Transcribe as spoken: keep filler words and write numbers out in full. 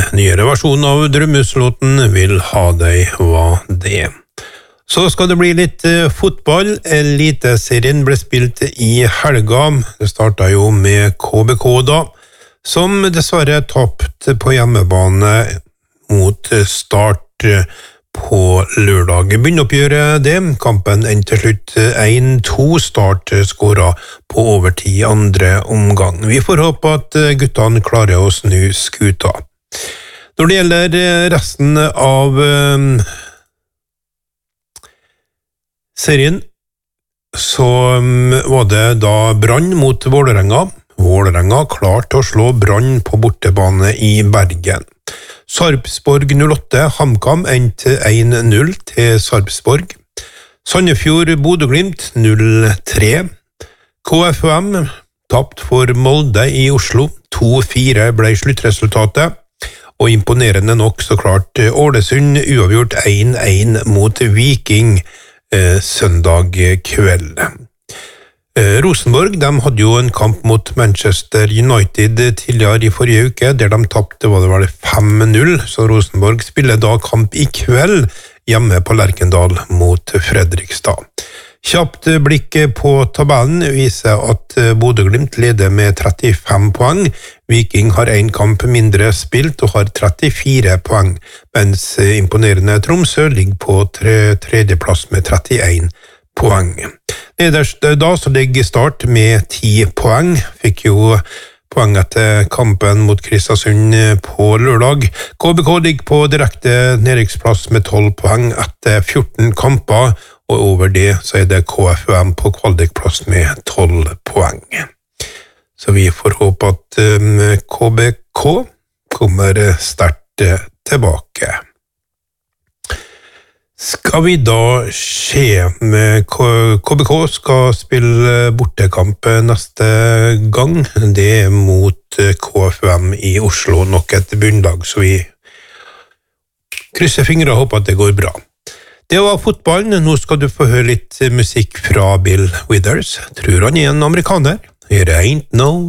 nyere versjon av drømmeslåten Vil ha deg hva det. Så skal det bli litt eh, fotball. Eliteserien ble spilt i helga. Det startet jo med K B K da, som dessverre tapt på hjemmebane mot Start på lørdag. Bunnoppgjøret det, kampen endte til slutt en to, Start skåret på overtid andre omgang. Vi får håpe at guttene klarer å snu skuta. Når det gjelder resten av um, serien, så um, var det da Brann mot Vålerenga. Vålerenga klarte å slå Brann på bortebane i Bergen. Sarpsborg null åtte, HamKam endte en null til Sarpsborg. Sandefjord Bodø-Glimt null tre. K F U M tapt for Molde i Oslo. to fire ble sluttresultatet. Og imponerende nok så klart Ålesund uavgjort en en mot Viking eh, søndag kveld. Rosenborg, de hadde jo en kamp mot Manchester United tidligere i forrige uke, der de tappte, var det vel fem null, så Rosenborg spiller da kamp i kveld hjemme på Lerkendal mot Fredrikstad. Kjapt blikk på tabellen viser at Bodø-Glimt leder med trettifem poeng, Viking har en kamp mindre spilt og har trettifire poeng, mens imponerende Tromsø ligger på tre, tredjeplass med trettien poeng. Nederst da så ligger Start med ti poeng, fikk jo poeng etter kampen mot Kristiansund på lørdag. K B K ligger på direkte nedrykksplass med tolv poeng etter fjorten kamper, og over det så er det K F U M på kvalikplass med tolv poeng. Så vi får håpe at um, K B K kommer sterkt tilbake. Skal vi da se med K B K skal spille bortekamp neste gang, det er mot K F U M i Oslo, nok et bunnlag, så vi krysser fingre og håper at det går bra. Det var fotballen, nå skal du få høre litt musikk fra Bill Withers, tror han er en amerikaner, It ain't no